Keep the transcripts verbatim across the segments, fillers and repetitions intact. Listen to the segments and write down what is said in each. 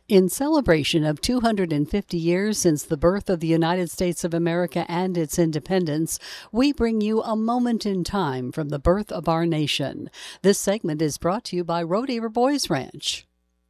In celebration of two hundred fifty years since the birth of the United States of America and its independence, we bring you a moment in time from the birth of our nation. This segment is brought to you by Rodeheaver Boys Ranch.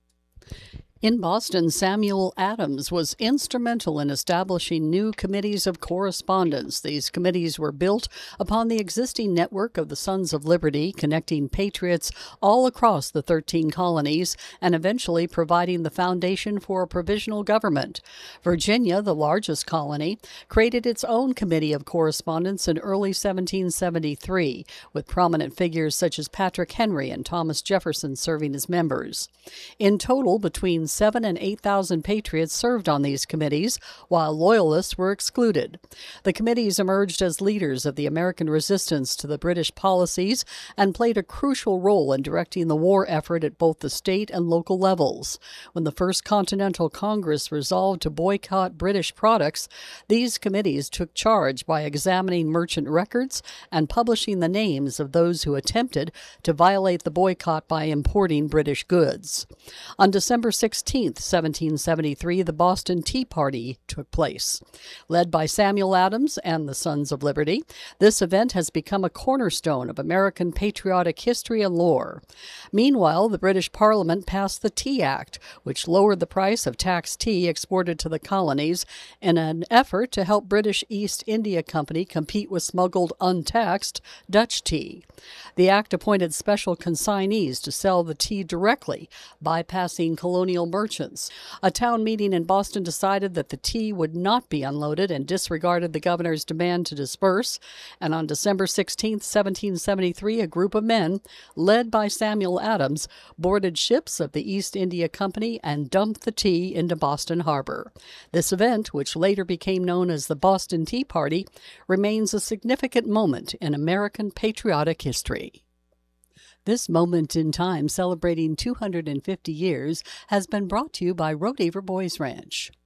In Boston, Samuel Adams was instrumental in establishing new committees of correspondence. These committees were built upon the existing network of the Sons of Liberty, connecting patriots all across the thirteen colonies and eventually providing the foundation for a provisional government. Virginia, the largest colony, created its own committee of correspondence in early seventeen seventy-three, with prominent figures such as Patrick Henry and Thomas Jefferson serving as members. In total, between seven and eight thousand patriots served on these committees, while loyalists were excluded. The committees emerged as leaders of the American resistance to the British policies and played a crucial role in directing the war effort at both the state and local levels. When the First Continental Congress resolved to boycott British products, these committees took charge by examining merchant records and publishing the names of those who attempted to violate the boycott by importing British goods. On December sixteenth, seventeen seventy-three, the Boston Tea Party took place. Led by Samuel Adams and the Sons of Liberty, this event has become a cornerstone of American patriotic history and lore. Meanwhile, the British Parliament passed the Tea Act, which lowered the price of taxed tea exported to the colonies in an effort to help British East India Company compete with smuggled untaxed Dutch tea. The act appointed special consignees to sell the tea directly, bypassing colonial merchants. A town meeting in Boston decided that the tea would not be unloaded and disregarded the governor's demand to disperse, and on December sixteenth, seventeen seventy-three, a group of men, led by Samuel Adams, boarded ships of the East India Company and dumped the tea into Boston Harbor. This event, which later became known as the Boston Tea Party, remains a significant moment in American patriotic history. This moment in time celebrating two hundred fifty years has been brought to you by Rodeheaver Boys Ranch.